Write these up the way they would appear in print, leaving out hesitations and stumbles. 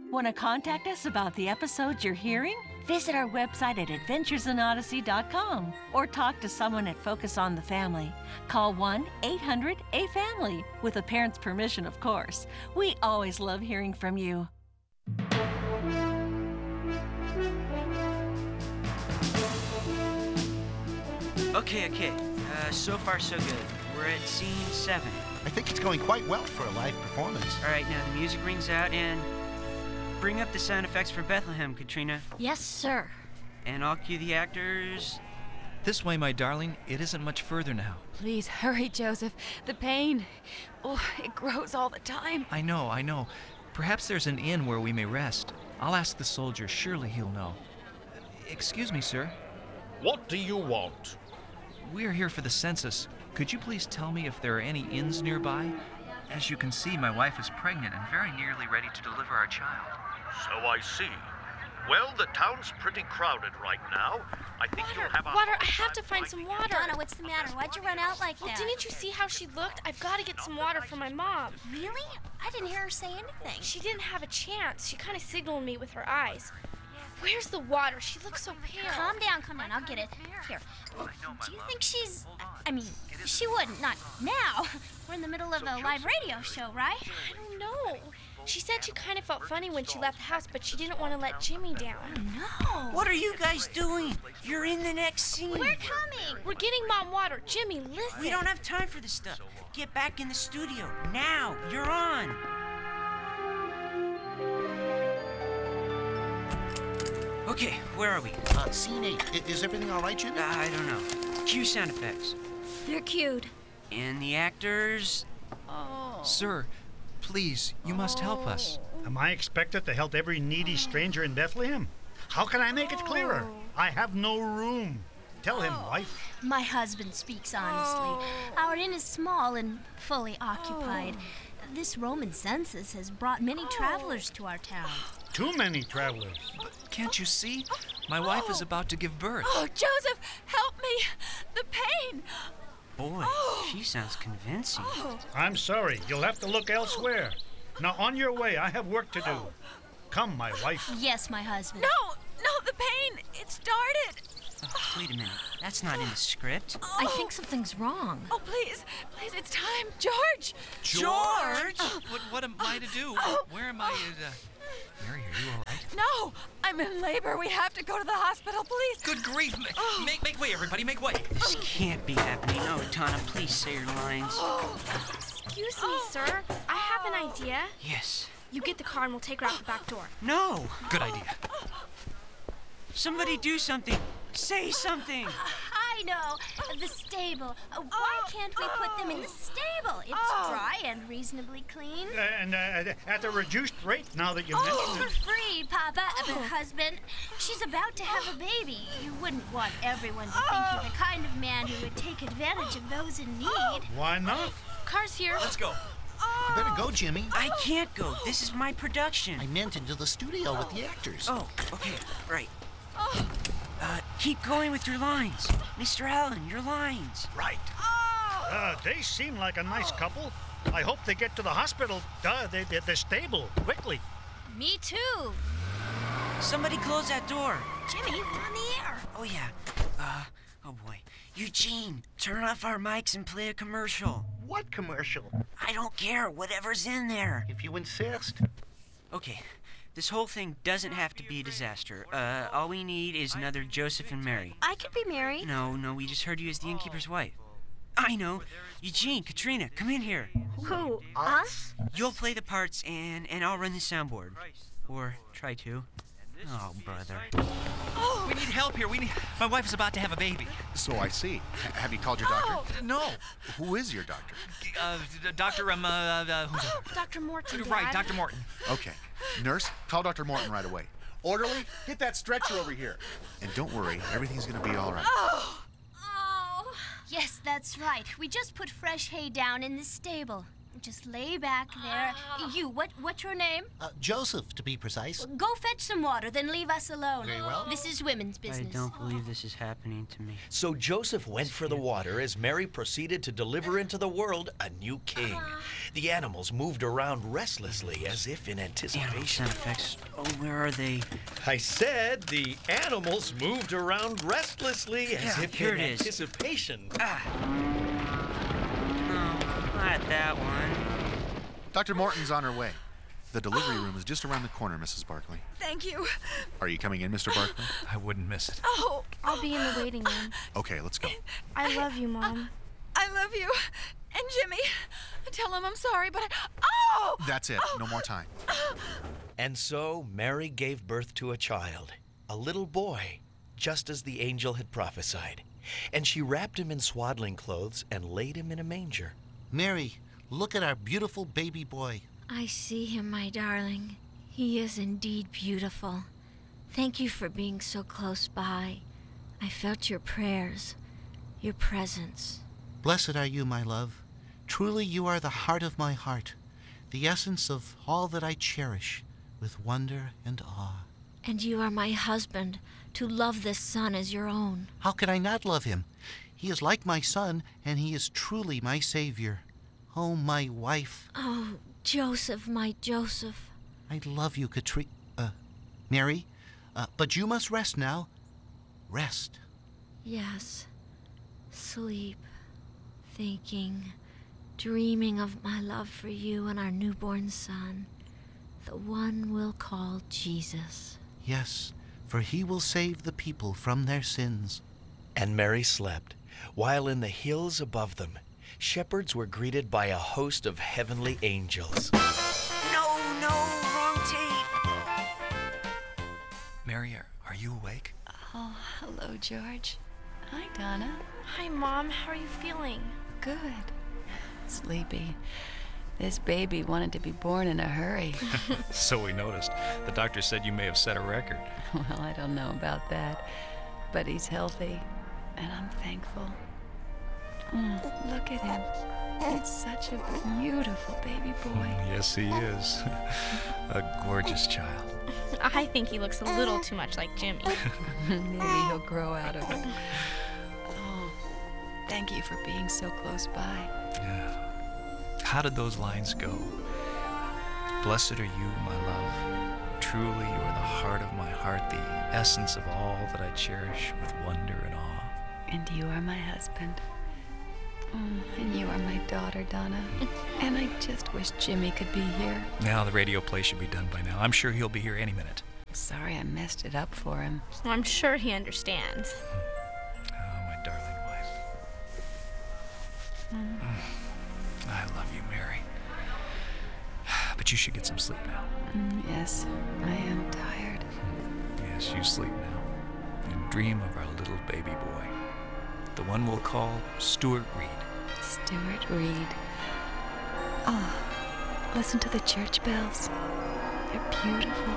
Want to contact us about the episodes you're hearing? Visit our website at adventuresinodyssey.com or talk to someone at Focus on the Family. Call 1-800-A-FAMILY, with a parent's permission, of course. We always love hearing from you. Okay. So far so good. We're at scene 7. I think it's going quite well for a live performance. All right, now the music rings out, and bring up the sound effects for Bethlehem, Katrina. Yes, sir. And I'll cue the actors. This way, my darling. It isn't much further now. Please hurry, Joseph. The pain. Oh, it grows all the time. I know. Perhaps there's an inn where we may rest. I'll ask the soldier. Surely he'll know. Excuse me, sir. What do you want? We're here for the census. Could you please tell me if there are any inns nearby? As you can see, my wife is pregnant and very nearly ready to deliver our child. So I see. Well, the town's pretty crowded right now. I think you'll have a... Water, I have to find some water. Donna, what's the matter? Why'd you run out like Well, that? didn't you see how she looked? I've got to get some water for my mom. Really? I didn't hear her say anything. She didn't have a chance. She kind of signaled me with her eyes. Where's the water? She looks so pale. Calm down. I'll get it. Here. Do you think she's... I mean, she wouldn't. Not now. We're in the middle of a live radio show, right? I don't know. She said she kind of felt funny when she left the house, but she didn't want to let Jimmy down. No. What are you guys doing? You're in the next scene. We're coming. We're getting Mom water. Jimmy, listen. We don't have time for this stuff. Get back in the studio. Now. You're on. Okay, where are we? Scene 8. Is everything all right, Jimmy? I don't know. Cue sound effects. They're cued. And the actors... Sir, please, you must help us. Am I expected to help every needy stranger in Bethlehem? How can I make it clearer? I have no room. Tell him, wife. My husband speaks honestly. Our inn is small and fully occupied. This Roman census has brought many travelers to our town. Too many travelers. But can't you see? My wife is about to give birth. Oh, Joseph, help me! The pain! Boy, she sounds convincing. I'm sorry. You'll have to look elsewhere. Now, on your way. I have work to do. Come, my wife. Yes, my husband. No, the pain! It started! Oh, wait a minute. That's not in the script. I think something's wrong. Oh, please, it's time. George! George? What am I to do? Where am I? Mary, are you all right? No, I'm in labor. We have to go to the hospital, please. Good grief. Make way, everybody. Make way. This can't be happening. No, Donna, please say your lines. Excuse me, sir. I have an idea. Yes. You get the car and we'll take her out the back door. No. Good idea. Somebody do something. Say something. I know. The stable. Why can't we put them in the stable? It's dry and reasonably clean. And at a reduced rate, now that you mention For it. free, Papa. Husband, she's about to have a baby. You wouldn't want everyone to think you're the kind of man who would take advantage of those in need. Why not? Car's here. Let's go. You better go, Jimmy. I can't go. This is my production. I meant into the studio with the actors. Oh, okay. Right. Keep going with your lines. Mr. Allen, your lines. Right. They seem like a nice couple. I hope they get to the hospital, the stable, quickly. Me too. Somebody close that door. Jimmy, we're on the air. Oh, yeah. Oh, boy. Eugene, turn off our mics and play a commercial. What commercial? I don't care. Whatever's in there. If you insist. Okay. This whole thing doesn't have to be a disaster. All we need is another Joseph and Mary. I could be Mary. No, we just heard you as the innkeeper's wife. I know. Eugene, Katrina, come in here. Who? Us? You'll play the parts and I'll run the soundboard. Or try to. Oh, brother. We need help here. My wife is about to have a baby. So I see. Have you called your doctor? No. Who is your doctor? Doctor, Dr. Morton, Dad. Right, Dr. Morton. Okay. Nurse, call Dr. Morton right away. Orderly, get that stretcher over here. And don't worry, everything's gonna be all right. Yes, that's right. We just put fresh hay down in the stable. Just lay back there. What's your name? Joseph, to be precise. Go fetch some water, then leave us alone. Very well. This is women's business. I don't believe this is happening to me. So Joseph went for the water as Mary proceeded to deliver into the world a new king. The animals moved around restlessly as if in anticipation. Sound effects. Oh, where are they? I said the animals moved around restlessly as if here in it is. anticipation. Not that one. Dr. Morton's on her way. The delivery room is just around the corner, Mrs. Barkley. Thank you. Are you coming in, Mr. Barkley? I wouldn't miss it. Oh, I'll be in the waiting room. Okay, let's go. I love you, Mom. I love you. And Jimmy, tell him I'm sorry, but That's it. No more time. And so Mary gave birth to a child, a little boy, just as the angel had prophesied. And she wrapped him in swaddling clothes and laid him in a manger. Mary, look at our beautiful baby boy. I see him, my darling. He is indeed beautiful. Thank you for being so close by. I felt your prayers, your presence. Blessed are you, my love. Truly you are the heart of my heart, the essence of all that I cherish with wonder and awe. And you are my husband, to love this son as your own. How could I not love him? He is like my son, and he is truly my savior. Oh, my wife. Oh, Joseph, my Joseph. I love you, Mary. But you must rest now. Rest. Yes. Sleep. Thinking. Dreaming of my love for you and our newborn son. The one we'll call Jesus. Yes, for he will save the people from their sins. And Mary slept, while in the hills above them, shepherds were greeted by a host of heavenly angels. No, wrong tape. Mary, are you awake? Oh, hello, George. Hi, Donna. Hi, Mom. How are you feeling? Good. Sleepy. This baby wanted to be born in a hurry. So we noticed. The doctor said you may have set a record. Well, I don't know about that, but he's healthy, and I'm thankful. Look at him. He's such a beautiful baby boy. Yes, he is. A gorgeous child. I think he looks a little too much like Jimmy. Maybe he'll grow out of it. Oh, thank you for being so close by. Yeah. How did those lines go? Blessed are you, my love. Truly, you are the heart of my heart, the essence of all that I cherish with wonder and awe. And you are my husband. And you are my daughter, Donna. And I just wish Jimmy could be here. Now the radio play should be done by now. I'm sure he'll be here any minute. Sorry I messed it up for him. Well, I'm sure he understands. Oh, my darling wife. I love you, Mary. But you should get some sleep now. Yes, I am tired. Yes, you sleep now. And dream of our little baby boy. The one we'll call Stuart Reed. Stuart Reed. Oh, listen to the church bells. They're beautiful.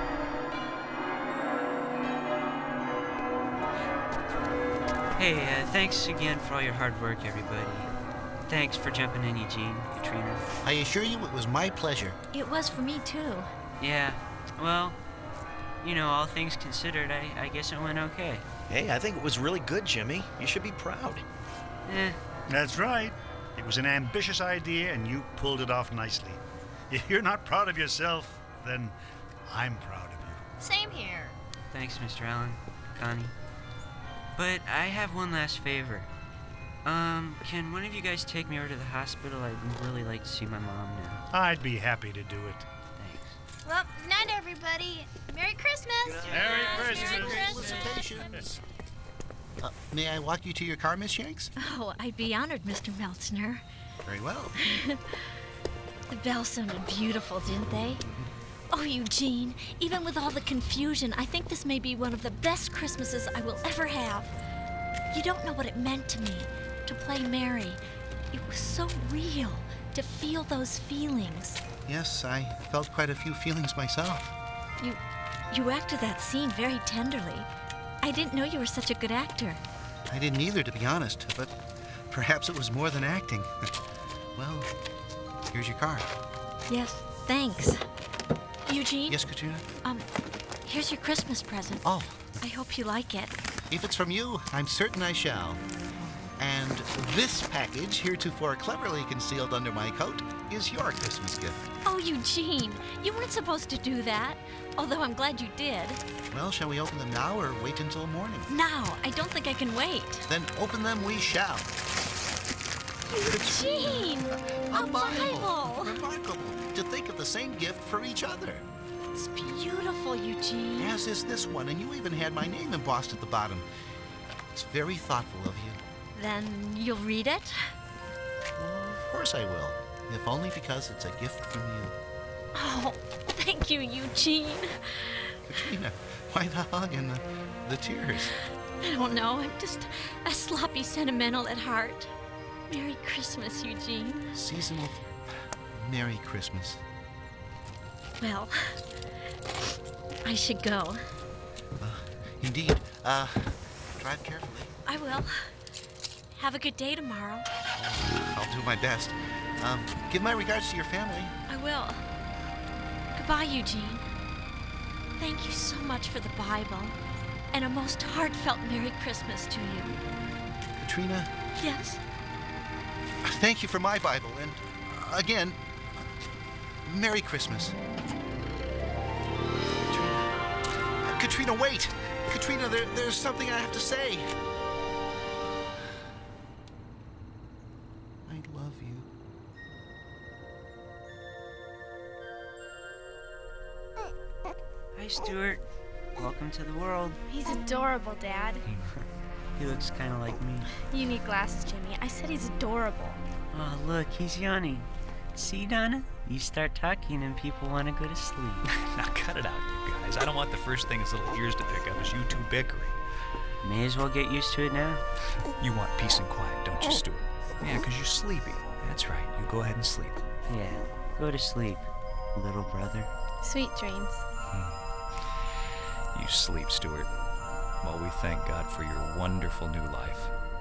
Hey, thanks again for all your hard work, everybody. Thanks for jumping in, Eugene, Katrina. I assure you it was my pleasure. It was for me, too. Yeah, well, all things considered, I guess it went okay. Hey, I think it was really good, Jimmy. You should be proud. That's right. It was an ambitious idea, and you pulled it off nicely. If you're not proud of yourself, then I'm proud of you. Same here. Thanks, Mr. Allen, Connie. But I have one last favor. Can one of you guys take me over to the hospital? I'd really like to see my mom now. I'd be happy to do it. Thanks. Well, night, everybody. Merry Christmas. Merry Christmas. Merry Christmas. Felicitations. May I walk you to your car, Miss Shanks? Oh, I'd be honored, Mr. Meltzner. Very well. The bells sounded beautiful, didn't they? Oh, Eugene, even with all the confusion, I think this may be one of the best Christmases I will ever have. You don't know what it meant to me, to play Mary. It was so real, to feel those feelings. Yes, I felt quite a few feelings myself. You acted that scene very tenderly. I didn't know you were such a good actor. I didn't either, to be honest, but perhaps it was more than acting. Well, Here's your card. Yes, thanks. Eugene? Yes, Katrina? Here's your Christmas present. Oh. I hope you like it. If it's from you, I'm certain I shall. And this package, heretofore cleverly concealed under my coat, is your Christmas gift. Oh, Eugene, you weren't supposed to do that. Although I'm glad you did. Well, shall we open them now or wait until morning? Now, I don't think I can wait. Then open them we shall. Eugene! A Bible! Remarkable. To think of the same gift for each other. It's beautiful, Eugene. As is this one, and you even had my name embossed at the bottom. It's very thoughtful of you. Then you'll read it? Well, of course I will. If only because it's a gift from you. Oh, thank you, Eugene. Katrina, why the hug and the tears? I don't know. I'm just a sloppy sentimental at heart. Merry Christmas, Eugene. Season of Merry Christmas. Well, I should go. Indeed. Drive carefully. I will. Have a good day tomorrow. I'll do my best. Give my regards to your family. I will. Goodbye, Eugene. Thank you so much for the Bible, and a most heartfelt Merry Christmas to you. Katrina? Yes? Thank you for my Bible, and again, Merry Christmas. Katrina, wait! Katrina, there's something I have to say. I love you. Hi, Stuart. Welcome to the world. He's adorable, Dad. He looks kind of like me. You need glasses, Jimmy. I said he's adorable. Oh, look, he's yawning. See, Donna? You start talking and people want to go to sleep. Now cut it out, you guys. I don't want the first thing his little ears to pick up is you two bickering. May as well get used to it now. You want peace and quiet, don't you, Stuart? Yeah, because you're sleepy. That's right. You go ahead and sleep. Yeah, go to sleep, little brother. Sweet dreams. You sleep, Stuart, while we thank God for your wonderful new life.